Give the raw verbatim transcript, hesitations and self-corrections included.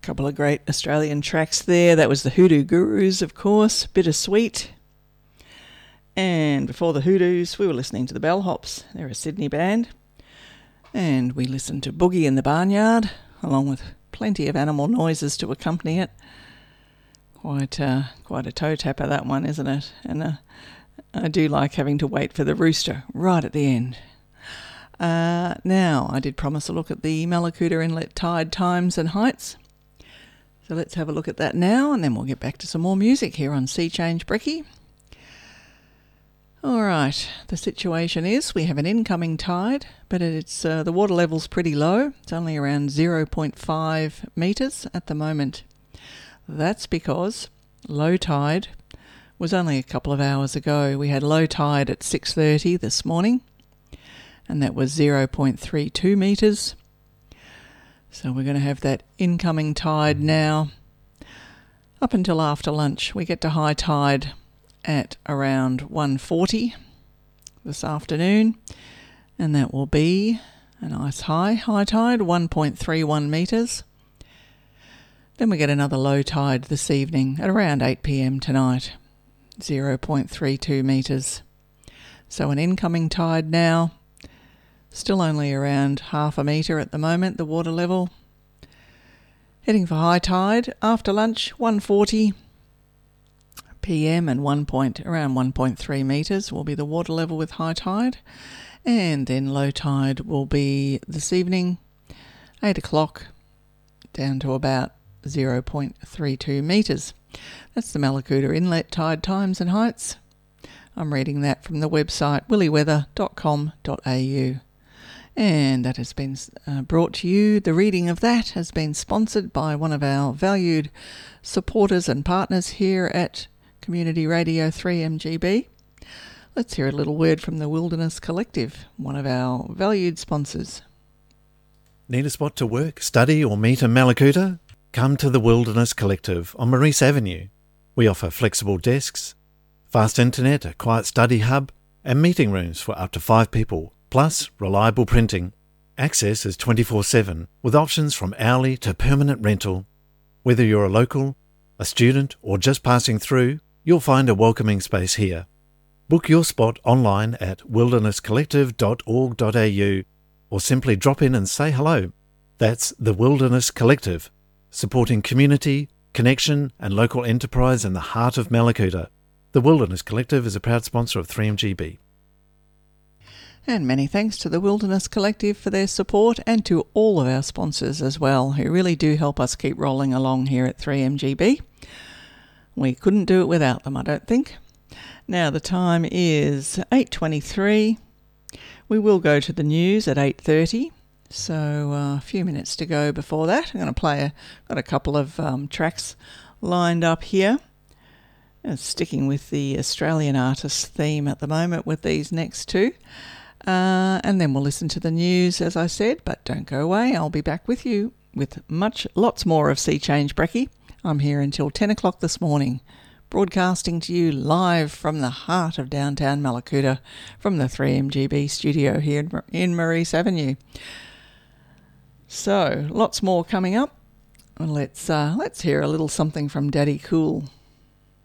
couple of great Australian tracks there. That was the Hoodoo Gurus, of course, Bittersweet. And before the Hoodoos, we were listening to the Bellhops. They're a Sydney band. And we listened to Boogie in the Barnyard, along with plenty of animal noises to accompany it. Quite, uh, quite a toe tapper, that one, isn't it? And uh, I do like having to wait for the rooster right at the end. Uh, now, I did promise a look at the Mallacoota Inlet tide times and heights. So let's have a look at that now, and then we'll get back to some more music here on Sea Change Brekkie. All right, the situation is we have an incoming tide, but it's uh, the water level's pretty low. It's only around zero point five metres at the moment. That's because low tide was only a couple of hours ago. We had low tide at six thirty this morning, and that was zero point three two metres. So we're going to have that incoming tide now up until after lunch. We get to high tide at around one forty this afternoon, and that will be a nice high, high tide, one point three one metres. Then we get another low tide this evening at around eight p.m. tonight, zero point three two metres. So an incoming tide now, still only around half a metre at the moment, the water level. Heading for high tide after lunch, one forty p.m. and one point, around one point three metres will be the water level with high tide. And then low tide will be this evening, eight o'clock, down to about zero point three two metres. That's the Mallacoota Inlet tide times and heights. I'm reading that from the website willy weather dot com dot a u. And that has been uh, brought to you. The reading of that has been sponsored by one of our valued supporters and partners here at Community Radio three M G B. Let's hear a little word from the Wilderness Collective, one of our valued sponsors. Need a spot to work, study or meet in Mallacoota? Come to the Wilderness Collective on Maurice Avenue. We offer flexible desks, fast internet, a quiet study hub and meeting rooms for up to five people, plus reliable printing. Access is twenty-four seven with options from hourly to permanent rental. Whether you're a local, a student or just passing through, you'll find a welcoming space here. Book your spot online at wilderness collective dot org dot a u or simply drop in and say hello. That's the Wilderness Collective, supporting community, connection and local enterprise in the heart of Mallacoota. The Wilderness Collective is a proud sponsor of three M G B. And many thanks to the Wilderness Collective for their support, and to all of our sponsors as well, who really do help us keep rolling along here at three M G B. We couldn't do it without them, I don't think. Now the time is eight twenty-three. We will go to the news at eight thirty, so uh, a few minutes to go before that. I'm going to play a, got a couple of um, tracks lined up here. Uh, sticking with the Australian artist theme at the moment with these next two. Uh, and then we'll listen to the news, as I said, but don't go away. I'll be back with you with much, lots more of Sea Change Brekkie. I'm here until ten o'clock this morning, broadcasting to you live from the heart of downtown Mallacoota, from the three M G B studio here in Maurice Avenue. So, lots more coming up. Let's uh, let's hear a little something from Daddy Cool.